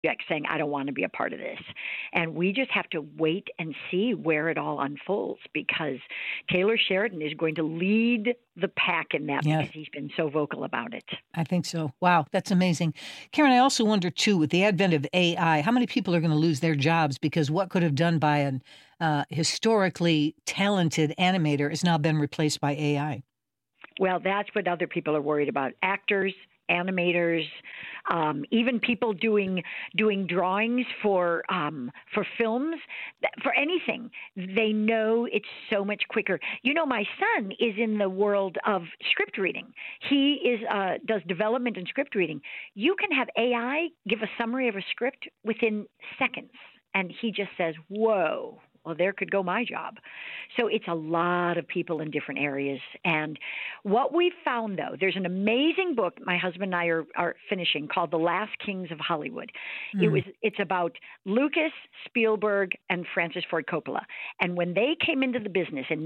saying, I don't want to be a part of this. And we just have to wait and see where it all unfolds, because Taylor Sheridan is going to lead the pack in that because he's been so vocal about it. I think so. Wow, that's amazing. Karen, I also wonder, too, with the advent of AI, how many people are going to lose their jobs because what could have done by an historically talented animator has now been replaced by AI? Well, that's what other people are worried about. Actors, animators, even people doing drawings for films, for anything. They know it's so much quicker. You know, my son is in the world of script reading. He does development and script reading. You can have AI give a summary of a script within seconds, and he just says, "Whoa." Well, there could go my job. So it's a lot of people in different areas. And what we've found, though, there's an amazing book my husband and I are finishing called The Last Kings of Hollywood. It's about Lucas, Spielberg, and Francis Ford Coppola. And when they came into the business in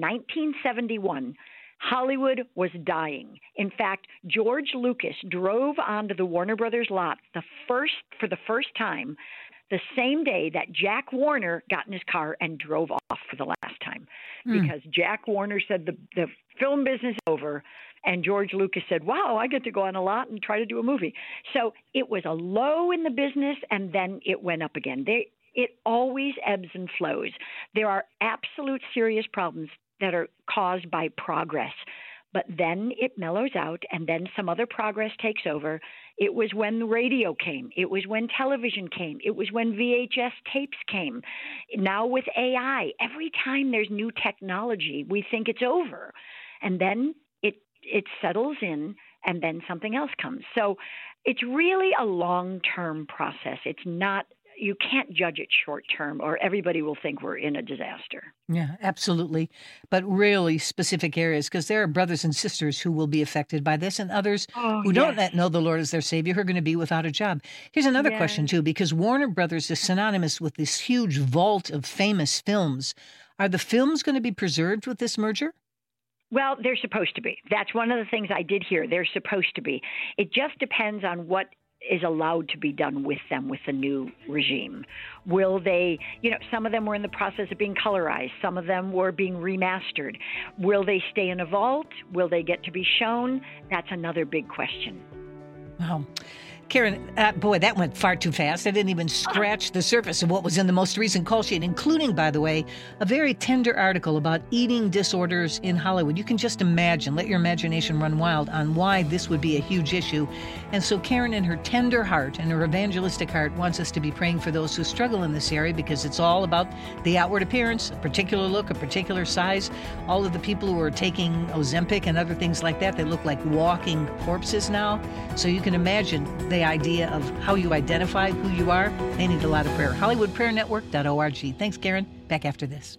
1971, Hollywood was dying. In fact, George Lucas drove onto the Warner Brothers lot for the first time the same day that Jack Warner got in his car and drove off for the last time, because Jack Warner said the film business is over, and George Lucas said, wow, I get to go on a lot and try to do a movie. So it was a low in the business, and then it went up again. It always ebbs and flows. There are absolute serious problems that are caused by progress, but then it mellows out, and then some other progress takes over. It was when the radio came. It was when television came. It was when VHS tapes came. Now with AI, every time there's new technology, we think it's over. And then it settles in, and then something else comes. So it's really a long-term process. It's not, you can't judge it short-term, or everybody will think we're in a disaster. Yeah, absolutely. But really specific areas, because there are brothers and sisters who will be affected by this, and others who don't know the Lord as their Savior who are going to be without a job. Here's another question, too, because Warner Brothers is synonymous with this huge vault of famous films. Are the films going to be preserved with this merger? Well, they're supposed to be. That's one of the things I did hear. They're supposed to be. It just depends on what is allowed to be done with them with the new regime. Will they, some of them were in the process of being colorized. Some of them were being remastered. Will they stay in a vault? Will they get to be shown? That's another big question. Wow. Karen, boy, that went far too fast. I didn't even scratch the surface of what was in the most recent call sheet, including, by the way, a very tender article about eating disorders in Hollywood. You can just imagine, let your imagination run wild on why this would be a huge issue. And so Karen, in her tender heart and her evangelistic heart, wants us to be praying for those who struggle in this area, because it's all about the outward appearance, a particular look, a particular size. All of the people who are taking Ozempic and other things like that, they look like walking corpses now. So you can imagine the idea of how you identify who you are. They need a lot of prayer. HollywoodPrayerNetwork.org. Thanks, Karen. Back after this.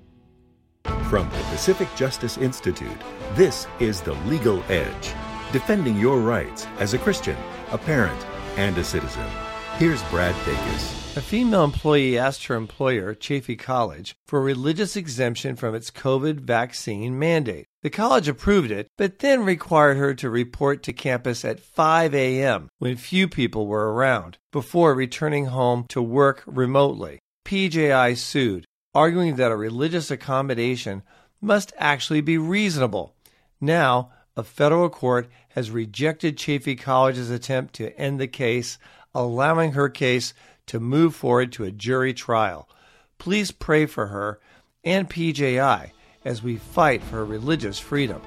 From the Pacific Justice Institute, this is The Legal Edge, defending your rights as a Christian, a parent, and a citizen. Here's Brad Dacus. A female employee asked her employer, Chaffey College, for a religious exemption from its COVID vaccine mandate. The college approved it, but then required her to report to campus at 5 a.m. when few people were around, before returning home to work remotely. PJI sued, arguing that a religious accommodation must actually be reasonable. Now, a federal court has rejected Chaffey College's attempt to end the case, allowing her case to move forward to a jury trial. Please pray for her and PJI as we fight for religious freedom.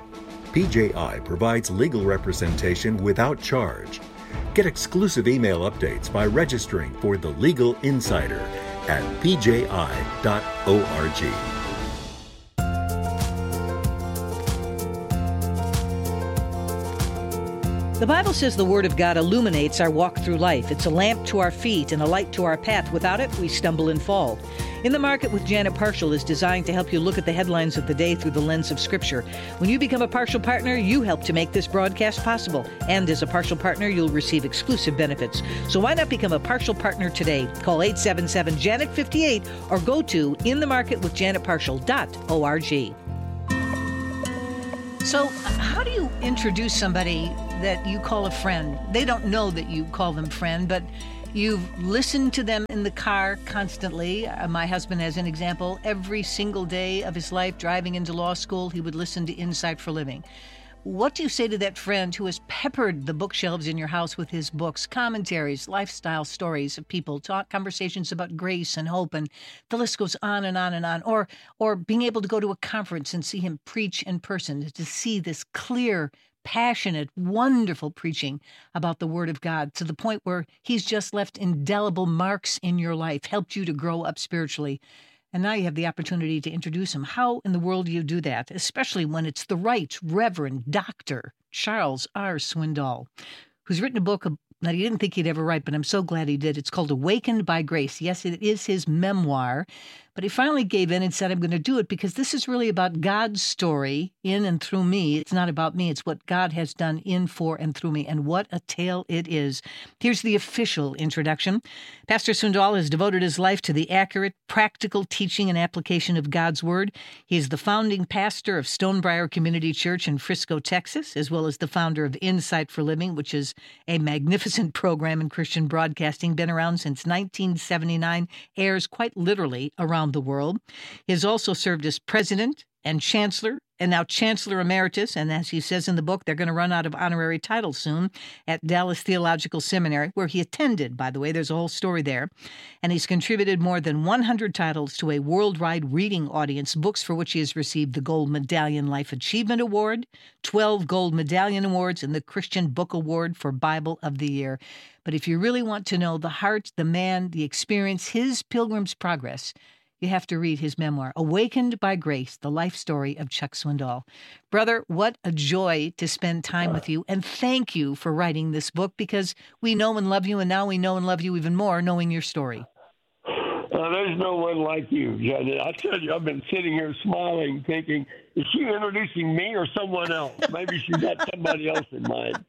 PJI provides legal representation without charge. Get exclusive email updates by registering for The Legal Insider at pji.org. The Bible says the Word of God illuminates our walk through life. It's a lamp to our feet and a light to our path. Without it, we stumble and fall. In the Market with Janet Partial is designed to help you look at the headlines of the day through the lens of Scripture. When you become a partial partner, you help to make this broadcast possible. And as a partial partner, you'll receive exclusive benefits. So why not become a partial partner today? Call 877-JANET-58 or go to inthemarketwithjanetpartial.org. So how do you introduce somebody that you call a friend? They don't know that you call them friend, but You've listened to them in the car constantly. My husband, as an example, every single day of his life driving into law school, he would listen to Insight for Living. What do you say to that friend who has peppered the bookshelves in your house with his books, commentaries, lifestyle stories of people, conversations about grace and hope, and the list goes on and on and on, or being able to go to a conference and see him preach in person, to see this clear, passionate, wonderful preaching about the Word of God to the point where he's just left indelible marks in your life, helped you to grow up spiritually. And now you have the opportunity to introduce him. How in the world do you do that, especially when it's the Right Reverend Dr. Charles R. Swindoll, who's written a book that he didn't think he'd ever write, but I'm so glad he did. It's called Awakened by Grace. Yes, it is his memoir, but he finally gave in and said, I'm going to do it because this is really about God's story in and through me. It's not about me. It's what God has done in, for, and through me. And what a tale it is. Here's the official introduction. Pastor Swindoll has devoted his life to the accurate, practical teaching and application of God's Word. He is the founding pastor of Stonebriar Community Church in Frisco, Texas, as well as the founder of Insight for Living, which is a magnificent program in Christian broadcasting, been around since 1979, airs quite literally around the world. He has also served as president and chancellor, and now chancellor emeritus, and as he says in the book, they're going to run out of honorary titles soon, at Dallas Theological Seminary, where he attended, by the way. There's a whole story there. And he's contributed more than 100 titles to a worldwide reading audience, books for which he has received the Gold Medallion Life Achievement Award, 12 Gold Medallion Awards, and the Christian Book Award for Bible of the Year. But if you really want to know the heart, the man, the experience, his Pilgrim's Progress, you have to read his memoir, Awakened by Grace, the life story of Chuck Swindoll. Brother, what a joy to spend time with you, and thank you for writing this book, because we know and love you, and now we know and love you even more knowing your story. There's no one like you, Janet. I tell you, I've been sitting here smiling, thinking, is she introducing me or someone else? Maybe she's got somebody else in mind.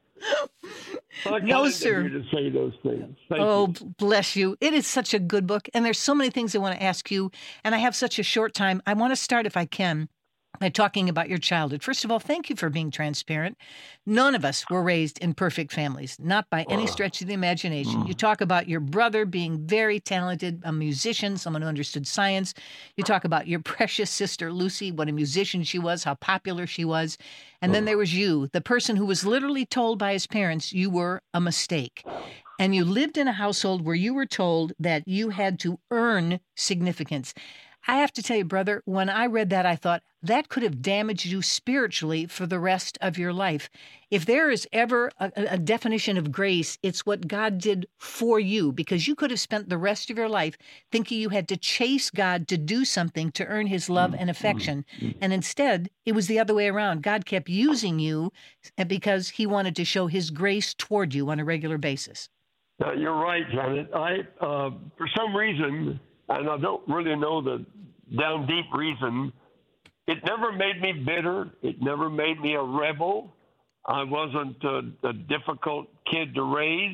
No, sir. To say those things. Thank you. Bless you. It is such a good book, and there's so many things I want to ask you, and I have such a short time. I want to start, if I can, by talking about your childhood. First of all, thank you for being transparent. None of us were raised in perfect families, not by any stretch of the imagination. You talk about your brother being very talented, a musician, someone who understood science. You talk about your precious sister, Lucy, what a musician she was, how popular she was. And then there was you, the person who was literally told by his parents you were a mistake. And you lived in a household where you were told that you had to earn significance. I have to tell you, brother, when I read that, I thought that could have damaged you spiritually for the rest of your life. If there is ever a definition of grace, it's what God did for you, because you could have spent the rest of your life thinking you had to chase God to do something to earn his love and affection. And instead, it was the other way around. God kept using you because he wanted to show his grace toward you on a regular basis. You're right, Janet. For some reason, and I don't really know the down deep reason, it never made me bitter. It never made me a rebel. I wasn't a difficult kid to raise,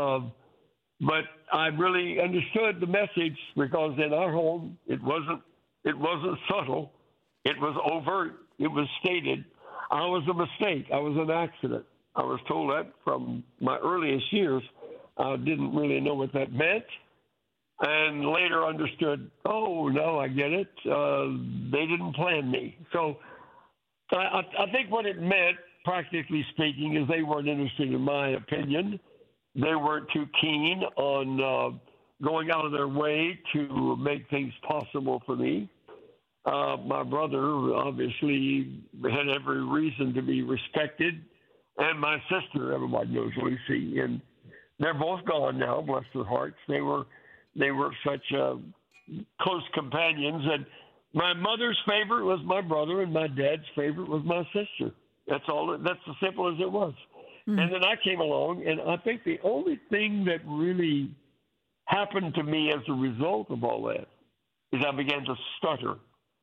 but I really understood the message, because in our home it wasn't subtle. It was overt. It was stated. I was a mistake. I was an accident. I was told that from my earliest years. I didn't really know what that meant. And later understood, oh, no, I get it. They didn't plan me. So I think what it meant, practically speaking, is they weren't interested in my opinion. They weren't too keen on going out of their way to make things possible for me. My brother obviously had every reason to be respected, and my sister, everybody knows Lucy, and they're both gone now, bless their hearts. They were such close companions, and my mother's favorite was my brother, and my dad's favorite was my sister. That's all. That's as simple as it was. And then I came along, and I think the only thing that really happened to me as a result of all that is I began to stutter.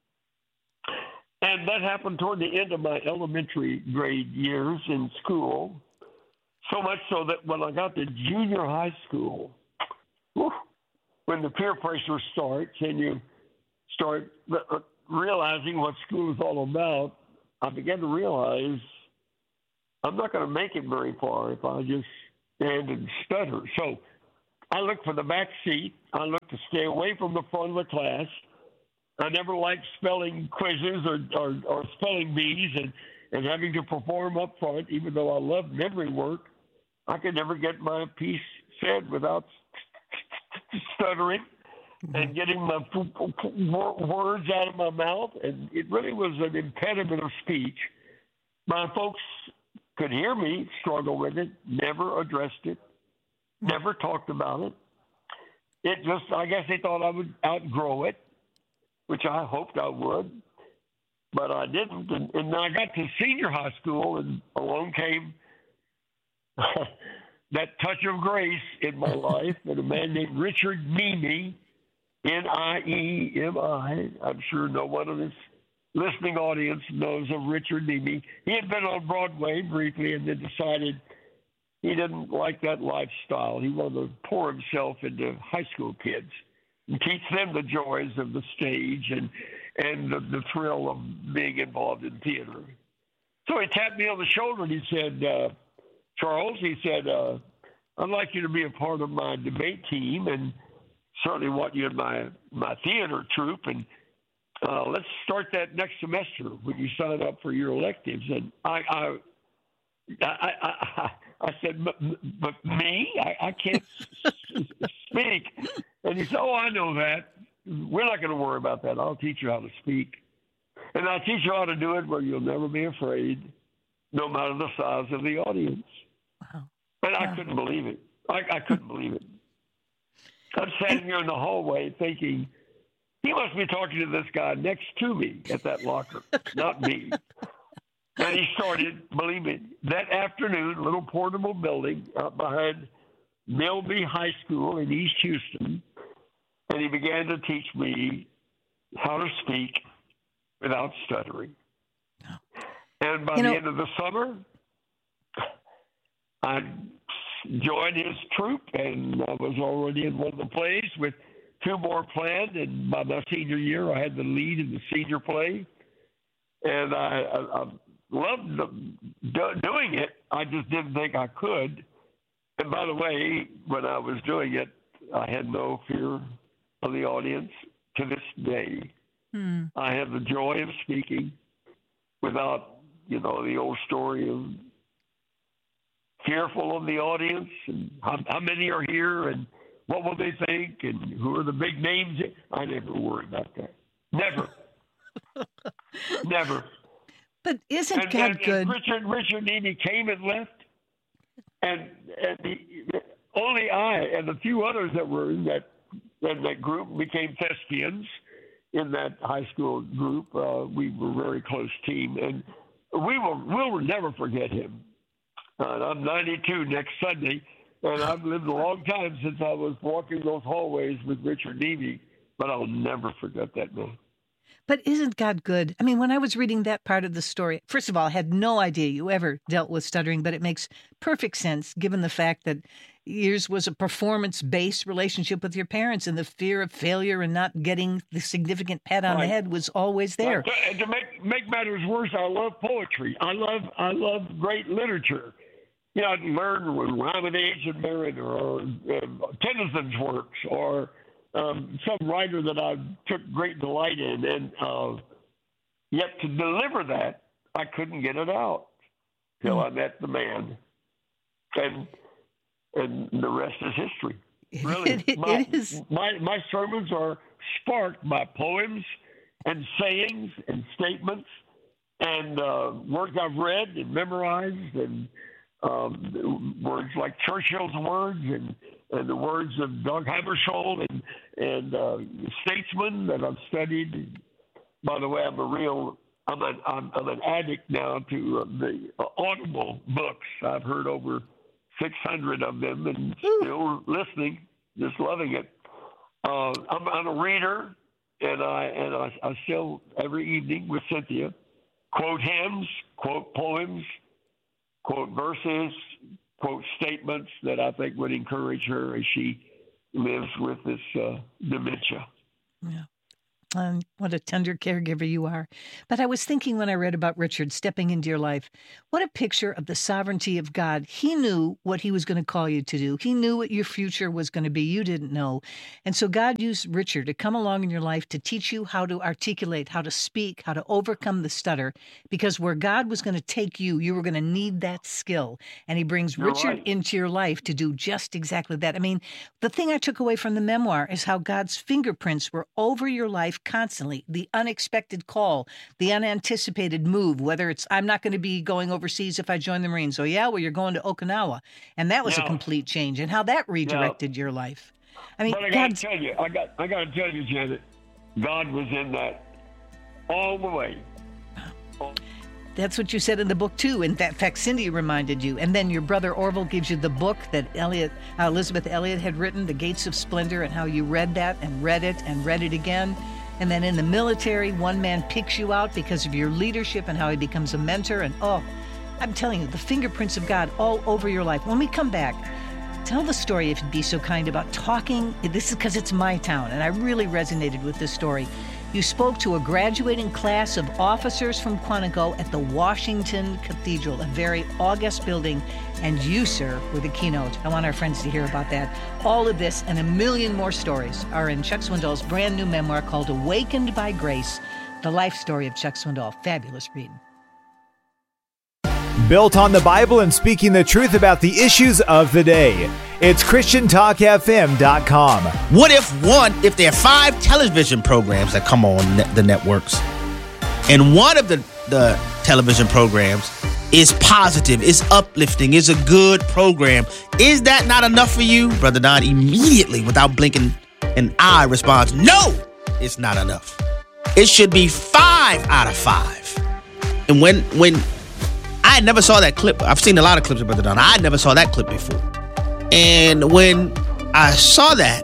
And that happened toward the end of my elementary grade years in school, so much so that when I got to junior high school, when the peer pressure starts and you start realizing what school is all about, I began to realize I'm not going to make it very far if I just stand and stutter. So I looked for the back seat. I looked to stay away from the front of the class. I never liked spelling quizzes or spelling bees and having to perform up front, even though I loved memory work. I could never get my piece said without stuttering and getting my words out of my mouth. And it really was an impediment of speech. My folks could hear me struggle with it, never addressed it, never talked about it. I guess they thought I would outgrow it, which I hoped I would, but I didn't. And then I got to senior high school, and along came that touch of grace in my life, and a man named Richard Niemi, Niemi. I'm sure no one in this listening audience knows of Richard Niemi. He had been on Broadway briefly and then decided he didn't like that lifestyle. He wanted to pour himself into high school kids and teach them the joys of the stage and the thrill of being involved in theater. So he tapped me on the shoulder and he said, Charles, he said, I'd like you to be a part of my debate team and certainly want you in my theater troupe. And let's start that next semester when you sign up for your electives. And I said, but me? I can't speak. And he said, oh, I know that. We're not going to worry about that. I'll teach you how to speak. And I'll teach you how to do it where you'll never be afraid, no matter the size of the audience. Wow. And I couldn't believe it. I couldn't believe it. I'm standing here in the hallway thinking, he must be talking to this guy next to me at that locker, not me. And he started, believe me, that afternoon, little portable building out behind Milby High School in East Houston, and he began to teach me how to speak without stuttering. And by the end of the summer, I joined his troupe, and I was already in one of the plays with two more planned. And by my senior year, I had the lead in the senior play. And I loved doing it. I just didn't think I could. And by the way, when I was doing it, I had no fear of the audience to this day. I have the joy of speaking without, the old story of fearful of the audience and how many are here and what will they think and who are the big names. I never worry about that. Never. Never. But isn't God good? Richard Niemi came and left, and only I and a few others that were in that group became thespians in that high school group. We were a very close team, and we'll never forget him. I'm 92 next Sunday, and I've lived a long time since I was walking those hallways with Richard Niemi, but I'll never forget that man. But isn't God good? I mean, when I was reading that part of the story, first of all, I had no idea you ever dealt with stuttering, but it makes perfect sense given the fact that yours was a performance-based relationship with your parents, and the fear of failure and not getting the significant pat on the head was always there. And to make matters worse, I love poetry. I love great literature. I learned with Rhyme of the Ancient Mariner or Tennyson's works or some writer that I took great delight in. And yet to deliver that, I couldn't get it out till I met the man. And the rest is history. Really. It is. My sermons are sparked by poems and sayings and statements and words I've read and memorized and words like Churchill's words and the words of Doug Hammarskjöld and statesmen that I've studied. By the way, I'm an addict now to the Audible books. I've heard over 600 of them and still listening, just loving it. I'm a reader, and I still every evening with Cynthia quote hymns, quote poems, quote verses, quote statements that I think would encourage her as she lives with this dementia. Yeah. What a tender caregiver you are. But I was thinking when I read about Richard stepping into your life, what a picture of the sovereignty of God. He knew what he was going to call you to do. He knew what your future was going to be. You didn't know. And so God used Richard to come along in your life to teach you how to articulate, how to speak, how to overcome the stutter. Because where God was going to take you, you were going to need that skill. And he brings Richard into your life to do just exactly that. I mean, the thing I took away from the memoir is how God's fingerprints were over your life constantly. The unexpected call, the unanticipated move, whether it's, I'm not going to be going overseas if I join the Marines. Oh, yeah, well, you're going to Okinawa. And that was a complete change. And how that redirected your life. I mean, but I got to tell you, Janet, God was in that all the way. That's what you said in the book, too. In fact, Cindy reminded you. And then your brother Orville gives you the book that Elizabeth Elliot had written, The Gates of Splendor, and how you read that and read it again. And then in the military, one man picks you out because of your leadership and how he becomes a mentor. And, I'm telling you, the fingerprints of God all over your life. When we come back, tell the story, if you'd be so kind, about talking. This is because it's my town, and I really resonated with this story. You spoke to a graduating class of officers from Quantico at the Washington Cathedral, a very august building, and you, sir, were the keynote. I want our friends to hear about that. All of this and a million more stories are in Chuck Swindoll's brand new memoir called Awakened by Grace, the life story of Chuck Swindoll. Fabulous read. Built on the Bible and speaking the truth about the issues of the day. It's ChristianTalkFM.com. What if there are 5 television programs that come on the networks, and one of the television programs is positive, is uplifting, is a good program? Is that not enough for you? Brother Don immediately, without blinking an eye, responds, no, it's not enough. It should be 5 out of 5. And when I never saw that clip. I've seen a lot of clips of Brother Don. I never saw that clip before. And when I saw that,